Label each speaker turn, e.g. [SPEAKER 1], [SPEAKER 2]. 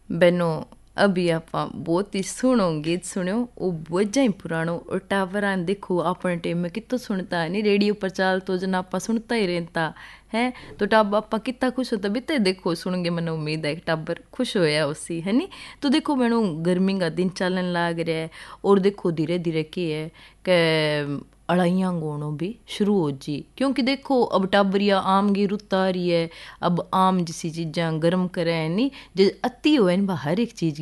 [SPEAKER 1] बहनों अभी आप बहुत ही सुनो गीत सुनो वो वजह ही पुरानो और टावरा देखो अपने टाइम में कितना सुनता है नहीं रेडियो पर चाल तो जना आपा सुनता ही रहता है तो टाब आपा कितना खुश होता बीते देखो सुनगे मैंने उम्मीद है टाबर खुश होया उसी है नी। तो देखो मैंने गर्मी का दिन चलन लाग रहा है और देखो धीरे धीरे की है कि अड़ाइयाँ गोणों भी शुरू हो जी क्योंकि देखो अब टाबरिया आम की रुत आ रही है। अब आम जैसी चीज़ां गर्म करें नी जो अति हो हर एक चीज़